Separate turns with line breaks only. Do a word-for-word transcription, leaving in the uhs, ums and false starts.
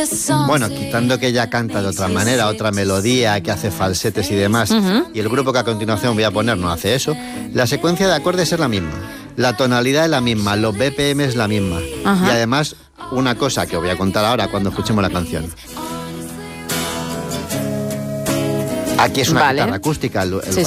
Bueno, quitando que ella canta de otra manera, otra melodía, que hace falsetes y demás, uh-huh. y el grupo que a continuación voy a poner no hace eso, la secuencia de acordes es la misma, la tonalidad es la misma, los B P M es la misma, uh-huh. y además una cosa que os voy a contar ahora cuando escuchemos la canción. Aquí es una vale. guitarra acústica, el, el
sí,